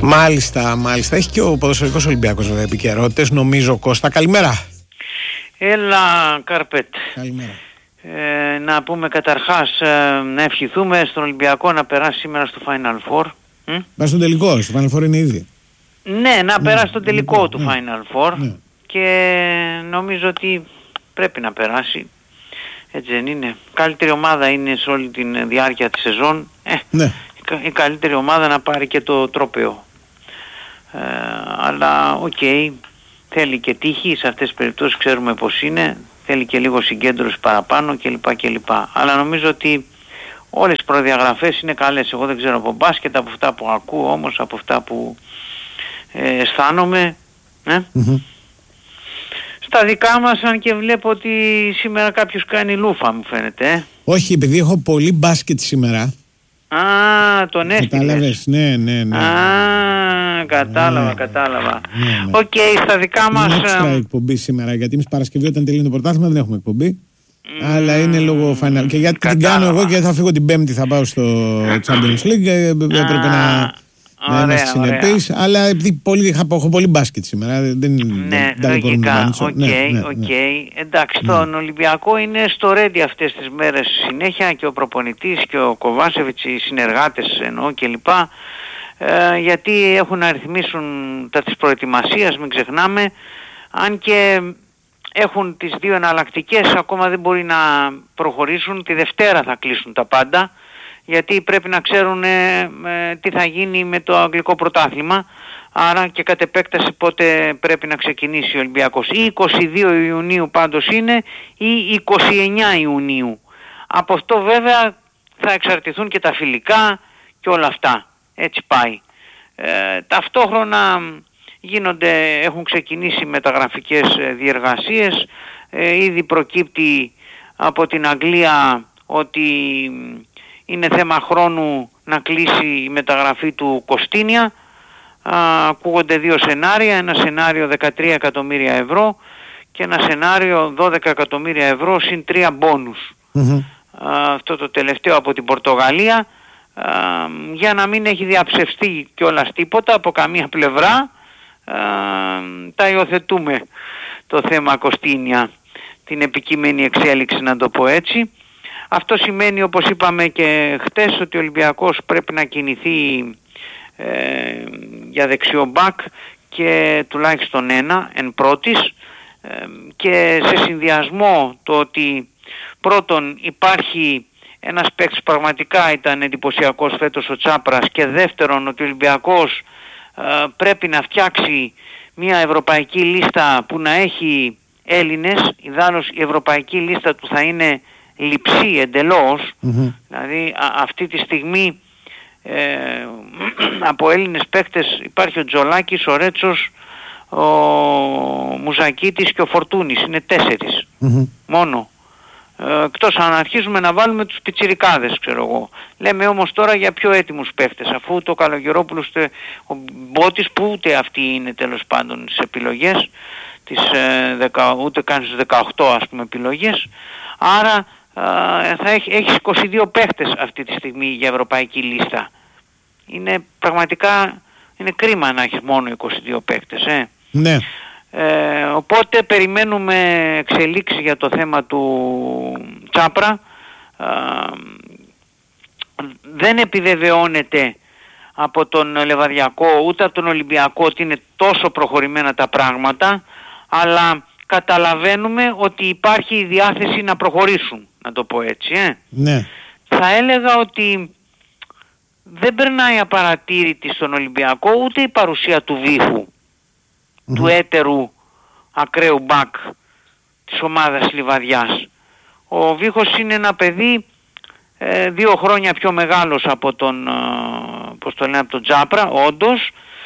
Μάλιστα. Έχει και ο ποδοσφαιρικός Ολυμπιακός βέβαια επικαιρότητες, νομίζω. Κώστα, καλημέρα. Έλα, Καρπέτ. Καλημέρα. Να πούμε καταρχάς, να ευχηθούμε στον Ολυμπιακό να περάσει σήμερα στο Final Four. Πάει στον τελικό, στο Final Four είναι ήδη. Ναι, να περάσει στον τελικό του Final Four. Ναι. Και νομίζω ότι πρέπει να περάσει. Έτσι δεν είναι? Καλύτερη ομάδα είναι σε όλη τη διάρκεια της σεζόν. Ναι. Η καλύτερη ομάδα να πάρει και το τρόπαιο. Αλλά θέλει και τύχη σε αυτές τις περιπτώσεις, ξέρουμε πως είναι. Θέλει και λίγο συγκέντρωση παραπάνω κλπ. Αλλά νομίζω ότι όλες οι προδιαγραφές είναι καλές. Εγώ δεν ξέρω από μπάσκετ, από αυτά που ακούω όμως, από αυτά που αισθάνομαι. Στα δικά μας, αν και βλέπω ότι σήμερα κάποιος κάνει λούφα, μου φαίνεται. Όχι, επειδή έχω πολύ μπάσκετ σήμερα. Τον έστειλες. Κατάλαβες, ναι. Κατάλαβα. Οκ, στα δικά μας... Είναι έξτρα εκπομπή σήμερα, γιατί εμείς Παρασκευή όταν τελειώνει το πρωτάθλημα δεν έχουμε εκπομπή. Αλλά είναι λόγω final. Και γιατί την κάνω εγώ και θα φύγω την Πέμπτη, θα πάω στο Champions League. Έπρεπε να είμαστε συνεπείς. Αλλά επειδή έχω πολύ μπάσκετ σήμερα. Ναι, λογικά. Οκ. Εντάξει, τον Ολυμπιακό είναι στο ρέντι αυτές τις μέρες συνέχεια και ο προπονητής και ο Κοβάσεβιτς, οι συνεργάτες εννοώ κλπ. Γιατί έχουν να ρυθμίσουν τα της προετοιμασίας, μην ξεχνάμε. Αν και έχουν τις δύο εναλλακτικές, ακόμα δεν μπορεί να προχωρήσουν. Τη Δευτέρα θα κλείσουν τα πάντα, γιατί πρέπει να ξέρουν τι θα γίνει με το αγγλικό πρωτάθλημα. Άρα και κατ' επέκταση πότε πρέπει να ξεκινήσει ο Ολυμπιακός. Ή 22 Ιουνίου πάντως είναι, ή 29 Ιουνίου. Από αυτό βέβαια θα εξαρτηθούν και τα φιλικά και όλα αυτά. Έτσι πάει. Ταυτόχρονα έχουν ξεκινήσει μεταγραφικές διεργασίες. Ήδη προκύπτει από την Αγγλία ότι είναι θέμα χρόνου να κλείσει η μεταγραφή του Κωστίνια. Ακούγονται δύο σενάρια. Ένα σενάριο 13 εκατομμύρια ευρώ και ένα σενάριο 12 εκατομμύρια ευρώ συν 3 μπόνους. Αυτό το τελευταίο από την Πορτογαλία, για να μην έχει διαψευστεί κιόλας τίποτα από καμία πλευρά. Τα υιοθετούμε το θέμα Κωστίνια, την επικείμενη εξέλιξη, να το πω έτσι. Αυτό σημαίνει, όπως είπαμε και χτες, ότι ο Ολυμπιακός πρέπει να κινηθεί για δεξιό μπακ και τουλάχιστον ένα εν πρώτης, και σε συνδυασμό το ότι πρώτον υπάρχει ένας παίκτης πραγματικά ήταν εντυπωσιακός φέτος, ο Τσάπρας, και δεύτερον ότι ο Ολυμπιακός πρέπει να φτιάξει μια ευρωπαϊκή λίστα που να έχει Έλληνες. Ιδάλλως η ευρωπαϊκή λίστα του θα είναι λειψή εντελώς. Δηλαδή αυτή τη στιγμή από Έλληνες παίκτες υπάρχει ο Τζολάκης, ο Ρέτσος, ο Μουζακίτης και ο Φορτούνης. Είναι 4 μόνο. Εκτός αν αρχίζουμε να βάλουμε τους πιτσιρικάδες, ξέρω εγώ. Λέμε όμως τώρα για πιο έτοιμους παίκτες, αφού το Καλογερόπουλος, ο Μπότης, που ούτε αυτή είναι τέλος πάντων στις επιλογές, ούτε καν στις 18 ας πούμε επιλογές. Άρα έχεις 22 παίκτες αυτή τη στιγμή για ευρωπαϊκή λίστα. Είναι πραγματικά κρίμα να έχεις μόνο 22 παίκτες. Ναι. Οπότε περιμένουμε εξελίξεις για το θέμα του Τσάπρα. Δεν επιβεβαιώνεται από τον Λεβαδιακό ούτε από τον Ολυμπιακό ότι είναι τόσο προχωρημένα τα πράγματα, αλλά καταλαβαίνουμε ότι υπάρχει η διάθεση να προχωρήσουν, να το πω έτσι. Ναι. Θα έλεγα ότι δεν περνάει απαρατήρητη στον Ολυμπιακό ούτε η παρουσία του Βίχου, του έτερου ακραίου μπακ της ομάδας Λιβαδιάς. Ο Βίχος είναι ένα παιδί 2 χρόνια πιο μεγάλος από τον από τον Τζάπρα, όντως,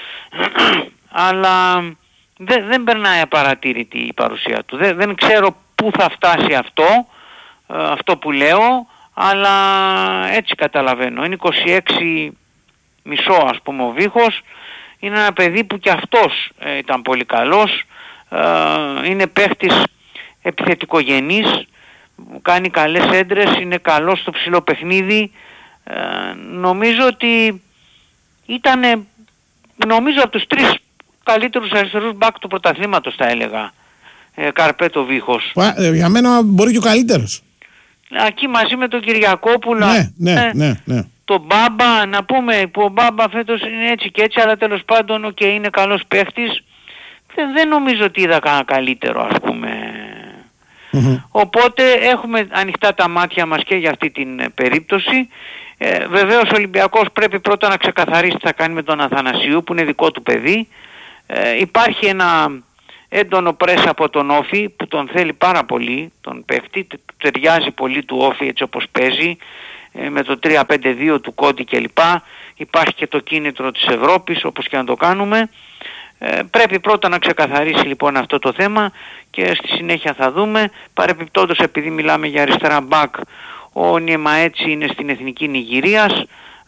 αλλά δεν περνάει απαρατήρητη η παρουσία του. Δεν ξέρω πού θα φτάσει αυτό που λέω, αλλά έτσι καταλαβαίνω. Είναι 26 μισό ας πούμε ο Βίχος. Είναι ένα παιδί που και αυτός ήταν πολύ καλός. Είναι παίχτης επιθετικογενής, κάνει καλές έντρες, είναι καλός στο ψηλό παιχνίδι. Νομίζω ότι ήταν νομίζω από τους 3 καλύτερους αριστερούς μπακ του πρωταθλήματος θα έλεγα. Καρπέτο Βίχος. Για μένα μπορεί και ο καλύτερος. Εκεί μαζί με τον Κυριακόπουλο. Ναι. Τον Μπάμπα, να πούμε που ο Μπάμπα φέτος είναι έτσι και έτσι, αλλά τέλος πάντων και είναι καλός παίχτης. Δεν νομίζω ότι είδα κανένα καλύτερο, ας πούμε. Οπότε έχουμε ανοιχτά τα μάτια μας και για αυτή την περίπτωση. Βεβαίως ο Ολυμπιακός πρέπει πρώτα να ξεκαθαρίσει τι θα κάνει με τον Αθανασίου, που είναι δικό του παιδί. Υπάρχει ένα έντονο πρες από τον Όφη που τον θέλει πάρα πολύ, τον παίχτη, ταιριάζει πολύ του Όφη έτσι όπως παίζει, με το 3-5-2 του Κόντι κλπ. Υπάρχει και το κίνητρο της Ευρώπης, όπως και να το κάνουμε. Πρέπει πρώτα να ξεκαθαρίσει λοιπόν αυτό το θέμα και στη συνέχεια θα δούμε. Παρεπιπτόντως, επειδή μιλάμε για αριστερά μπακ, ο Νιεμαέτσι είναι στην Εθνική Νιγηρίας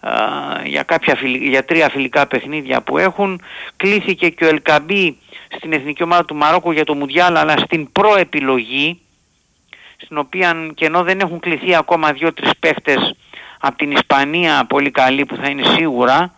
για 3 φιλικά παιχνίδια που έχουν. Κλήθηκε και ο Ελκαμπή στην Εθνική Ομάδα του Μαρόκου για το Μουντιάλ, αλλά στην προεπιλογή, στην οποία και ενώ δεν έχουν κληθεί ακόμα 2-3 παίχτες από την Ισπανία πολύ καλοί που θα είναι σίγουρα,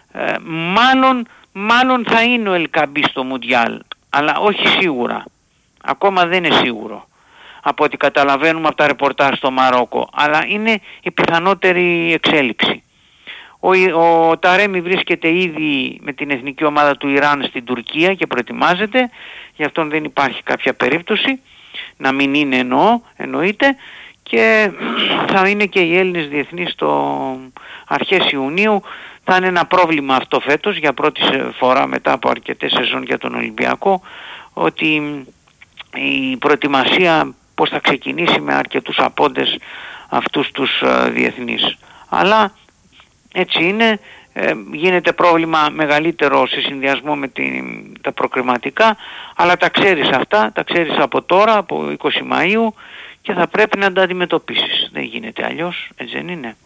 μάλλον θα είναι ο Ελκαμπή στο Μουντιάλ, αλλά όχι σίγουρα. Ακόμα δεν είναι σίγουρο από ό,τι καταλαβαίνουμε από τα ρεπορτάζ στο Μαρόκο, αλλά είναι η πιθανότερη εξέλιξη. Ο Ταρέμι βρίσκεται ήδη με την εθνική ομάδα του Ιράν στην Τουρκία και προετοιμάζεται, γι' αυτόν δεν υπάρχει κάποια περίπτωση να μην είναι, εννοείται, και θα είναι και οι Έλληνες διεθνείς αρχές Ιουνίου. Θα είναι ένα πρόβλημα αυτό φέτος για πρώτη φορά μετά από αρκετές σεζόν για τον Ολυμπιακό, ότι η προετοιμασία πώς θα ξεκινήσει με αρκετούς απόντες αυτούς τους διεθνείς. Αλλά έτσι είναι, γίνεται πρόβλημα μεγαλύτερο σε συνδυασμό με τα προκριματικά, αλλά τα ξέρεις αυτά, τα ξέρεις από τώρα, από 20 Μαΐου, και θα πρέπει να τα αντιμετωπίσεις. Δεν γίνεται αλλιώς, έτσι δεν είναι?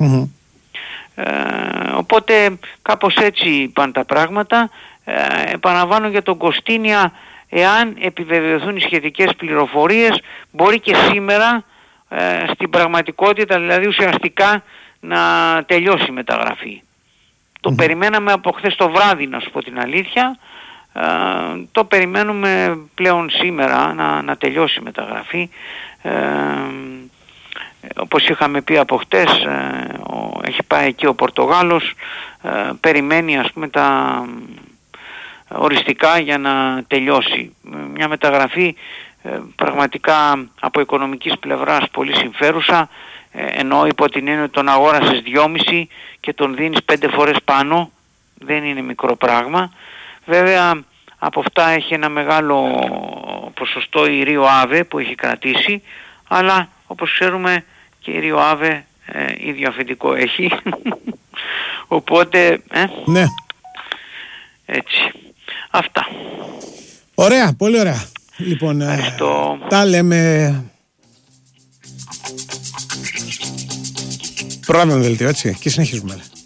Οπότε κάπως έτσι πάνε τα πράγματα. Επαναλαμβάνω για τον Κωστίνια, εάν επιβεβαιωθούν οι σχετικές πληροφορίες, μπορεί και σήμερα στην πραγματικότητα, δηλαδή ουσιαστικά, να τελειώσει η μεταγραφή. Το περιμέναμε από χθες το βράδυ, να σου πω την αλήθεια. Το περιμένουμε πλέον σήμερα να τελειώσει η μεταγραφή. Όπως είχαμε πει από χτες, έχει πάει εκεί ο Πορτογάλος, περιμένει ας πούμε τα οριστικά για να τελειώσει. Μια μεταγραφή πραγματικά από οικονομικής πλευράς πολύ συμφέρουσα, ενώ υπό την έννοια ότι τον αγόρασες 2,5 και τον δίνεις 5 φορές πάνω, δεν είναι μικρό πράγμα. Βέβαια από αυτά έχει ένα μεγάλο ποσοστό η Ρίο Άβε που έχει κρατήσει, αλλά όπως ξέρουμε και η Ρίο Άβε ίδιο αφεντικό έχει. Οπότε ναι. Έτσι. Αυτά. Ωραία, πολύ ωραία. Λοιπόν, τα λέμε. Πρόγραμμα δελτίο, έτσι, και συνεχίζουμε.